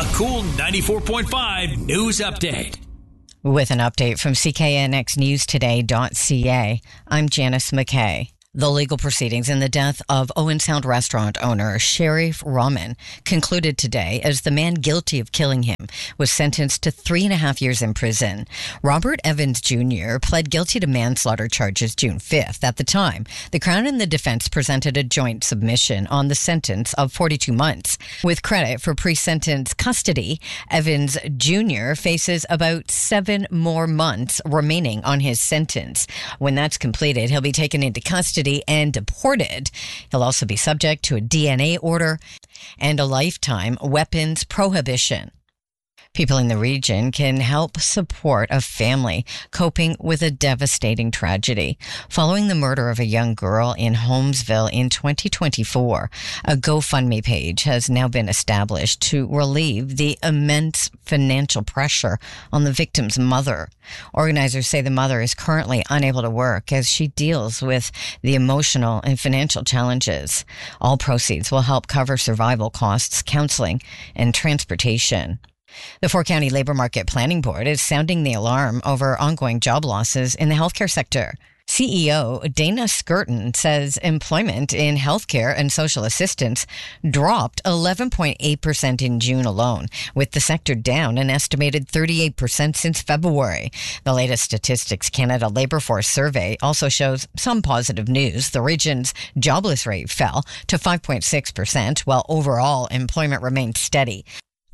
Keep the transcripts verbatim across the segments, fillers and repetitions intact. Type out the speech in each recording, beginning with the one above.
A Cool ninety-four point five news update. With an update from C K N X News Today dot C A, I'm Janice McKay. The legal proceedings in the death of Owen Sound restaurant owner Sharif Rahman concluded today as the man guilty of killing him was sentenced to three and a half years in prison. Robert Evans Junior pled guilty to manslaughter charges June fifth. At the time, the Crown and the defense presented a joint submission on the sentence of forty-two months. With credit for pre-sentence custody, Evans Junior faces about seven more months remaining on his sentence. When that's completed, he'll be taken into custody and deported. He'll also be subject to a D N A order and a lifetime weapons prohibition. People in the region can help support a family coping with a devastating tragedy. Following the murder of a young girl in Holmesville in twenty twenty-four, a GoFundMe page has now been established to relieve the immense financial pressure on the victim's mother. Organizers say the mother is currently unable to work as she deals with the emotional and financial challenges. All proceeds will help cover survival costs, counseling, and transportation. The Four County Labor Market Planning Board is sounding the alarm over ongoing job losses in the healthcare sector. C E O Dana Skirton says employment in healthcare and social assistance dropped eleven point eight percent in June alone, with the sector down an estimated thirty-eight percent since February. The latest Statistics Canada Labour Force survey also shows some positive news. The region's jobless rate fell to five point six percent, while overall employment remained steady.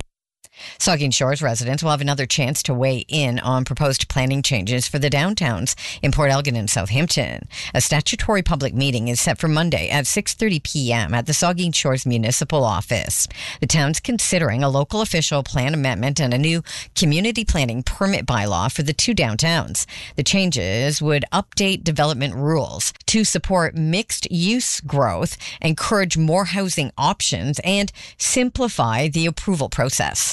Saugeen Shores residents will have another chance to weigh in on proposed planning changes for the downtowns in Port Elgin and Southampton. A statutory public meeting is set for Monday at six thirty p.m. at the Saugeen Shores Municipal Office. The town's considering a local official plan amendment and a new community planning permit bylaw for the two downtowns. The changes would update development rules to support mixed-use growth, encourage more housing options, and simplify the approval process.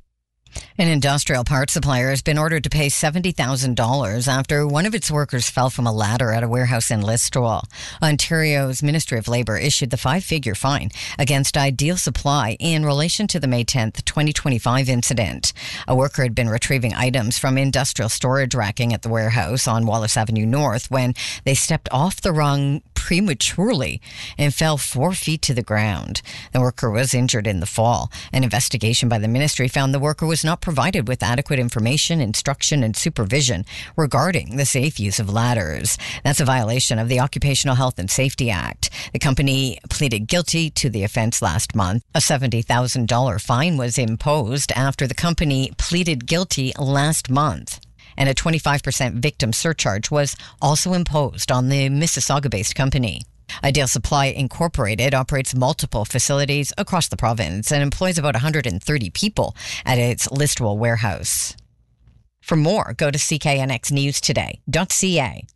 An industrial parts supplier has been ordered to pay seventy thousand dollars after one of its workers fell from a ladder at a warehouse in Listowel. Ontario's Ministry of Labour issued the five-figure fine against Ideal Supply in relation to the May tenth, twenty twenty-five incident. A worker had been retrieving items from industrial storage racking at the warehouse on Wallace Avenue North when they stepped off the rung prematurely and fell four feet to the ground. The worker was injured in the fall. An investigation by the ministry found the worker was not provided with adequate information, instruction, and supervision regarding the safe use of ladders. That's a violation of the Occupational Health and Safety Act. The company pleaded guilty to the offense last month. A seventy thousand dollars fine was imposed after the company pleaded guilty last month. And a twenty-five percent victim surcharge was also imposed on the Mississauga-based company. Ideal Supply Incorporated operates multiple facilities across the province and employs about one hundred thirty people at its Listowel warehouse. For more, go to C K N X News Today dot C A.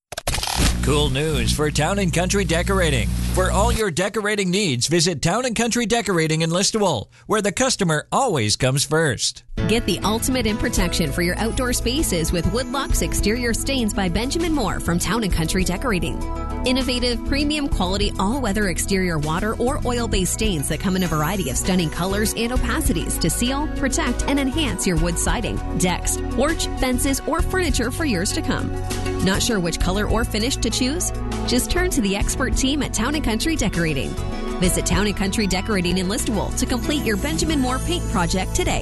Cool news for Town and Country Decorating. For all your decorating needs, visit Town and Country Decorating in Listowel, where the customer always comes first. Get the ultimate in protection for your outdoor spaces with Woodlocks Exterior Stains by Benjamin Moore from Town and Country Decorating. Innovative, premium quality, all-weather exterior water or oil-based stains that come in a variety of stunning colors and opacities to seal, protect, and enhance your wood siding, decks, porch, fences, or furniture for years to come. Not sure which color or finish to choose? Just turn to the expert team at Town and Country Decorating. Visit Town and Country Decorating in Listowel to complete your Benjamin Moore paint project today.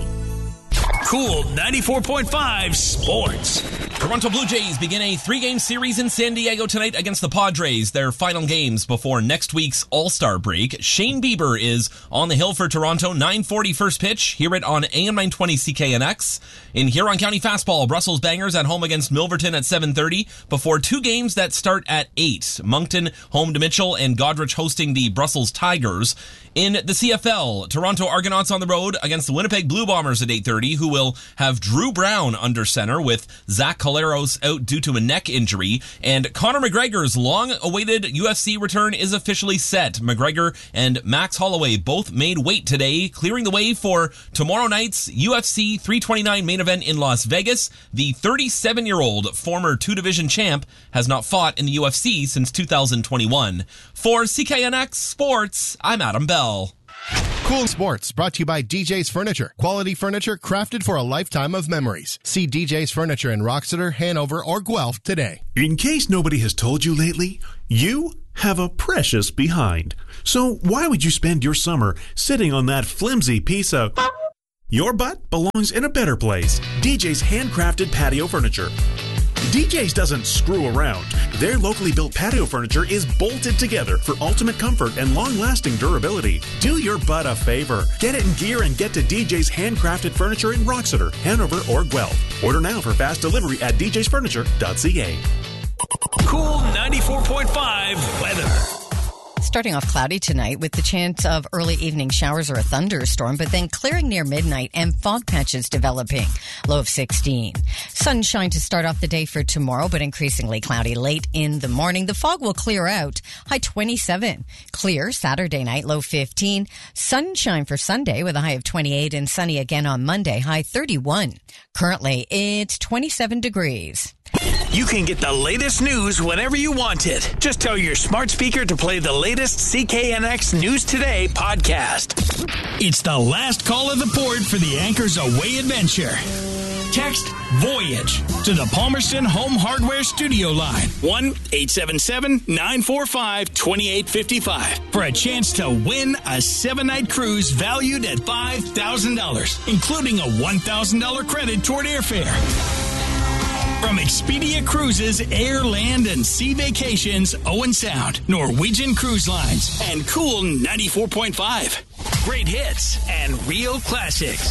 Cool ninety-four point five Sports. Toronto Blue Jays begin a three-game series in San Diego tonight against the Padres, their final games before next week's All-Star break. Shane Bieber is on the hill for Toronto, nine forty first pitch. Hear it on A M nine twenty C K N X. In Huron County Fastball, Brussels Bangers at home against Milverton at seven thirty before two games that start at eight. Moncton home to Mitchell and Godrich hosting the Brussels Tigers. In the C F L, Toronto Argonauts on the road against the Winnipeg Blue Bombers at eight thirty, who will have Drew Brown under center with Zach Collaros out due to a neck injury. And Conor McGregor's long-awaited U F C return is officially set. McGregor and Max Holloway both made weight today, clearing the way for tomorrow night's U F C three twenty-nine main event in Las Vegas. The thirty-seven-year-old former two-division champ has not fought in the U F C since two thousand twenty-one. For C K N X Sports, I'm Adam Bell. Cool Sports, brought to you by D J's Furniture. Quality furniture crafted for a lifetime of memories. See D J's Furniture in Roxeter, Hanover, or Guelph today. In case nobody has told you lately, you have a precious behind. So why would you spend your summer sitting on that flimsy piece of... Your butt belongs in a better place. D J's handcrafted patio furniture. D J's doesn't screw around. Their locally built patio furniture is bolted together for ultimate comfort and long-lasting durability. Do your butt a favor. Get it in gear and get to D J's handcrafted furniture in Roxeter, Hanover, or Guelph. Order now for fast delivery at d js furniture dot c a. Cool ninety-four point five weather. Starting off cloudy tonight with the chance of early evening showers or a thunderstorm, but then clearing near midnight and fog patches developing. Low of sixteen. Sunshine to start off the day for tomorrow, but increasingly cloudy late in the morning. The fog will clear out. High twenty-seven. Clear Saturday night, low fifteen. Sunshine for Sunday with a high of twenty-eight and sunny again on Monday, high thirty-one. Currently, it's twenty-seven degrees. You can get the latest news whenever you want it. Just tell your smart speaker to play the latest C K N X News Today podcast. It's the last call of the port for the Anchors Away adventure. Text VOYAGE to the Palmerston Home Hardware Studio line, one eight seven seven, nine four five, two eight five five, for a chance to win a seven-night cruise valued at five thousand dollars, including a one thousand dollars credit toward airfare. From Expedia Cruises, Air, Land, and Sea Vacations, Owen Sound, Norwegian Cruise Lines, and Cool ninety-four point five. Great hits and real classics.